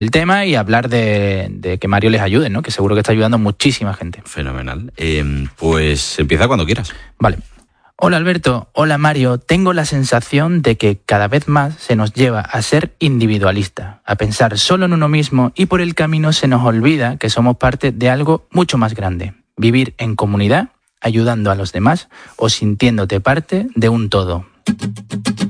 el tema y hablar de que Mario les ayude, ¿no? Que seguro que está ayudando a muchísima gente. Fenomenal. Pues empieza cuando quieras. Vale. Hola Alberto, hola Mario. Tengo la sensación de que cada vez más se nos lleva a ser individualista, a pensar solo en uno mismo y por el camino se nos olvida que somos parte de algo mucho más grande. Vivir en comunidad, ayudando a los demás o sintiéndote parte de un todo.